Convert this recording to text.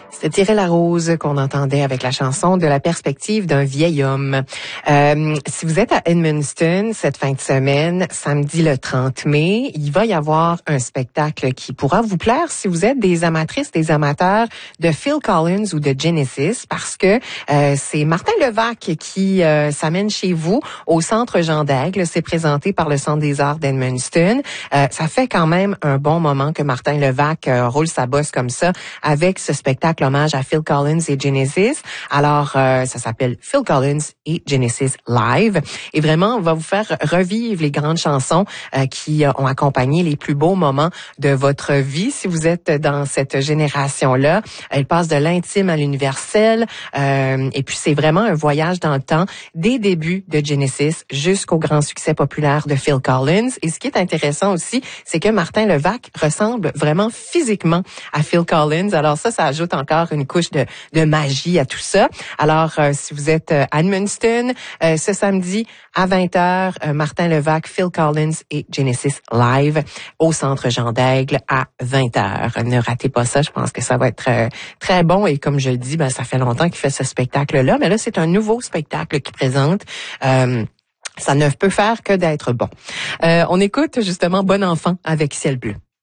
C'était Thierry Larose qu'on entendait avec la chanson de la perspective d'un vieil homme. Si vous êtes à Edmundston cette fin de semaine, samedi le 30 mai, il va y avoir un spectacle qui pourra vous plaire si vous êtes des amatrices, des amateurs de Phil Collins ou de Genesis, parce que c'est Martin Levac qui s'amène chez vous au Centre Jean d'Aigle. C'est présenté par le Centre des Arts d'Edmundston. Ça fait quand même un bon moment que Martin Levac roule sa bosse comme ça avec ce spectacle hommage à Phil Collins et Genesis. Alors, ça s'appelle Phil Collins et Genesis Live. Et vraiment, on va vous faire revivre les grandes chansons qui ont accompagné les plus beaux moments de votre vie. Si vous êtes dans cette génération-là, elle passe de l'intime à l'universel. Et puis, c'est vraiment un voyage dans le temps, des débuts de Genesis jusqu'au grand succès populaire de Phil Collins. Et ce qui est intéressant aussi, c'est que Martin Levac ressemble vraiment physiquement à Phil Collins. Alors ça ajoute encore une couche de magie à tout ça. Alors, si vous êtes à Edmundston, ce samedi à 20h, Martin Levac, Phil Collins et Genesis Live au Centre Jean d'Aigle à 20h. Ne ratez pas ça, je pense que ça va être très bon. Et comme je le dis, ça fait longtemps qu'il fait ce spectacle-là, mais là, c'est un nouveau spectacle qu'il présente. Ça ne peut faire que d'être bon. On écoute justement Bon enfant avec Ciel bleu.